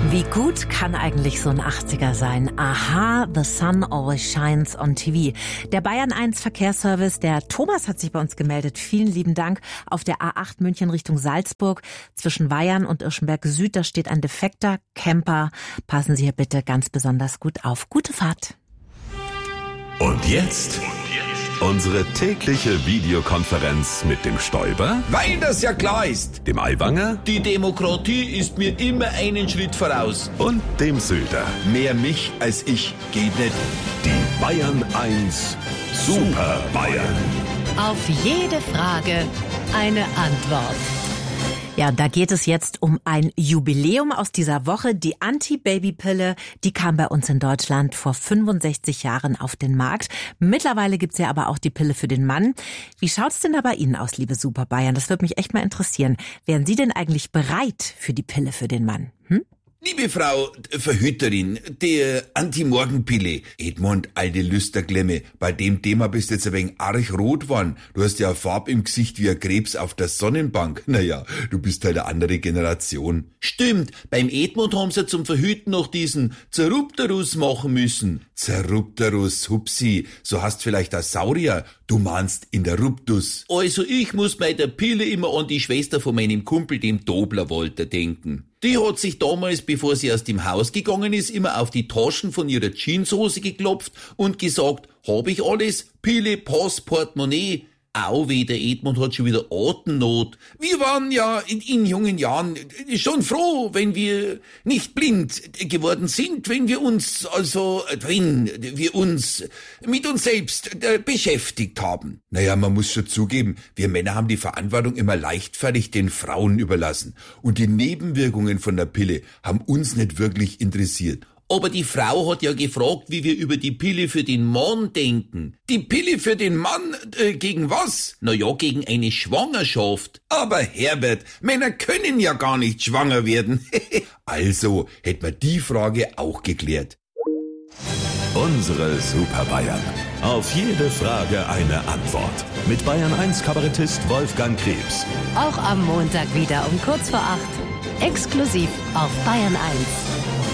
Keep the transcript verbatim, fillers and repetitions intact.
Wie gut kann eigentlich so ein achtziger sein? Aha, the sun always shines on T V. Der Bayern eins Verkehrsservice, der Thomas hat sich bei uns gemeldet. Vielen lieben Dank. Auf der A acht München Richtung Salzburg zwischen Weyern und Irschenberg Süd, da steht ein defekter Camper. Passen Sie hier bitte ganz besonders gut auf. Gute Fahrt. Und jetzt unsere tägliche Videokonferenz mit dem Stoiber, Weil das ja klar ist. dem Aiwanger Die Demokratie ist mir immer einen Schritt voraus. und dem Söder. Mehr mich als ich geht nicht. Die Bayern eins Super Bayern. Auf jede Frage eine Antwort. Ja, da geht es jetzt um ein Jubiläum aus dieser Woche. Die Anti-Baby-Pille, die kam bei uns in Deutschland vor fünfundsechzig Jahren auf den Markt. Mittlerweile gibt's ja aber auch die Pille für den Mann. Wie schaut's denn da bei Ihnen aus, liebe Super Bayern? Das würde mich echt mal interessieren. Wären Sie denn eigentlich bereit für die Pille für den Mann? Hm? Liebe Frau Verhüterin, der Anti-Morgen-Pille. Edmund, alte Lüsterglemme, bei dem Thema bist du jetzt ein wenig arg rot geworden. Du hast ja eine Farbe im Gesicht wie ein Krebs auf der Sonnenbank. Naja, du bist halt eine andere Generation. Stimmt, beim Edmund haben sie zum Verhüten noch diesen Zerrupterus machen müssen. Zerrupterus, hupsi, so hast vielleicht ein Saurier. Du meinst in der Ruptus. Also ich muss bei der Pille immer an die Schwester von meinem Kumpel, dem Dobler-Walter, denken. Die hat sich damals, bevor sie aus dem Haus gegangen ist, immer auf die Taschen von ihrer Jeanshose geklopft und gesagt, hab ich alles? Pille, Pass, Portemonnaie. Au weh, der Edmund hat schon wieder Atemnot. Wir waren ja in, in jungen Jahren schon froh, wenn wir nicht blind geworden sind, wenn wir uns, also, wenn wir uns mit uns selbst äh, beschäftigt haben. Naja, man muss schon zugeben, wir Männer haben die Verantwortung immer leichtfertig den Frauen überlassen. Und die Nebenwirkungen von der Pille haben uns nicht wirklich interessiert. Aber die Frau hat ja gefragt, wie wir über die Pille für den Mann denken. Die Pille für den Mann, äh, gegen was? Na ja, gegen eine Schwangerschaft. Aber Herbert, Männer können ja gar nicht schwanger werden. Also hätten wir die Frage auch geklärt. Unsere Super Bayern. Auf jede Frage eine Antwort. Mit Bayern eins Kabarettist Wolfgang Krebs. Auch am Montag wieder um kurz vor acht. Exklusiv auf Bayern eins.